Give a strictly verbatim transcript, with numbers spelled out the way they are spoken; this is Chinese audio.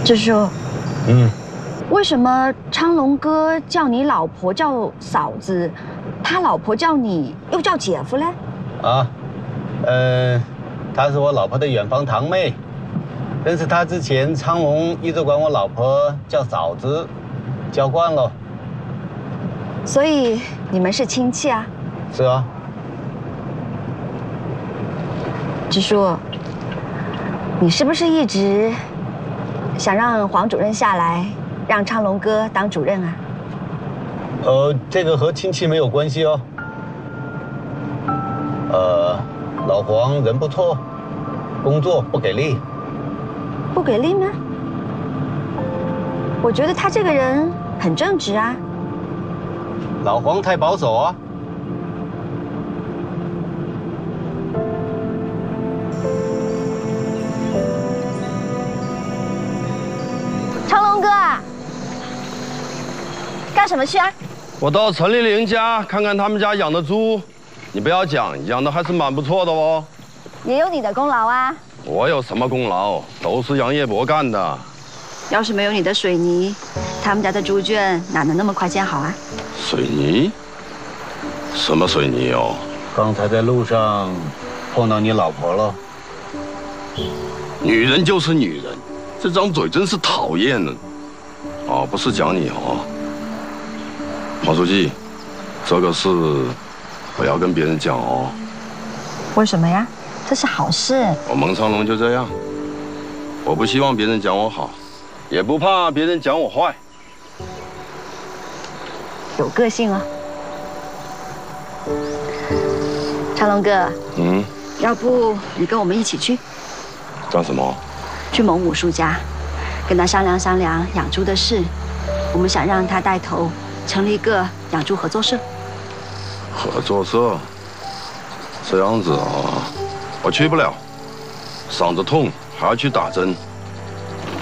支书， 嗯， 为什么昌龙哥叫你老婆叫嫂子，他老婆叫你又叫姐夫嘞？ 啊，呃，她是我老婆的远房堂妹，认识她之前，昌龙一直管我老婆叫嫂子，叫惯了。 所以你们是亲戚啊？ 是啊。 支书，你是不是一直想让黄主任下来，让昌龙哥当主任啊？ 呃，这个和亲戚没有关系哦。呃，老黄人不错，工作不给力。 不给力吗？我觉得他这个人很正直啊。 老黄太保守啊。 昌龙哥，干什么去啊？ 我到陈丽玲家看看他们家养的猪，你不要讲，养的还是蛮不错的哦。 也有你的功劳啊。 我有什么功劳？都是杨业伯干的。 要是没有你的水泥，他们家的猪圈哪能那么快建好啊？ 水泥？什么水泥哦？ 刚才在路上碰到你老婆了。 女人就是女人，这张嘴真是讨厌呢。哦，不是讲你哦。黄书记，这个事不要跟别人讲哦。 为什么呀？这是好事。 我蒙昌龙就这样，我不希望别人讲我好，也不怕别人讲我坏。 有个性哦。昌龙哥， 嗯， 要不你跟我们一起去？ 干什么？ 去蒙武叔家，跟他商量商量养猪的事。我们想让他带头成立一个养猪合作社。 合作社？这样子啊，我去不了，嗓子痛还要去打针。